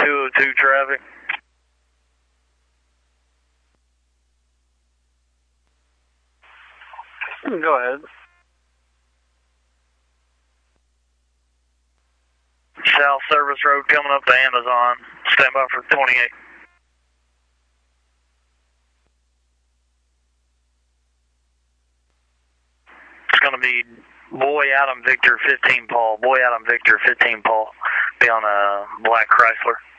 202 traffic. Go ahead. South Service Road coming up to Amazon. Stand by for 28. It's going to be Boy Adam Victor 15 Paul. Boy Adam Victor 15 Paul. Be on a black Chrysler.